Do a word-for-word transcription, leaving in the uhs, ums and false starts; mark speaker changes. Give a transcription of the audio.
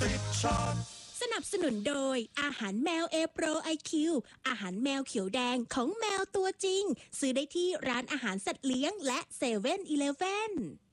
Speaker 1: ติดช็อต
Speaker 2: สนับสนุนโดยอาหารแมวเอโปรไอคิวอาหารแมวเขียวแดงของแมวตัวจริงซื้อได้ที่ร้านอาหารสัตว์เลี้ยงและเซเว่นอีเลฟเว่น